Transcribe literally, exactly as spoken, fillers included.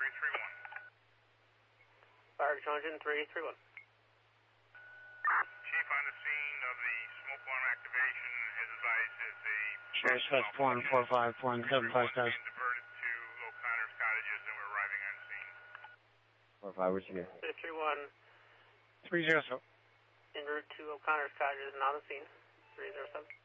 three three one. Fire control engine three three one. Chief, on the scene of the smoke alarm activation, as advised, is a... Sure, Swift one four five one seven five stars. Being diverted to O'Connor's cottages, and we're arriving on scene. four five, where's you? three three one. three zero seven. En route to O'Connor's cottages, not on the scene. three zero seven.